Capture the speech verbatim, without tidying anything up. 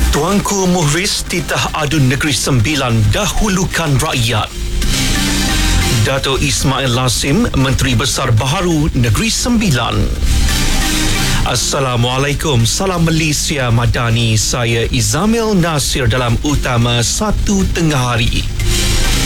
Tuanku Muhriz titah adun Negeri Sembilan dahulukan rakyat. Dato' Ismail Lasim, Menteri Besar Baharu Negeri Sembilan. Assalamualaikum, salam Malaysia Madani. Saya Izamil Nasir dalam Utama Satu Tengah Hari.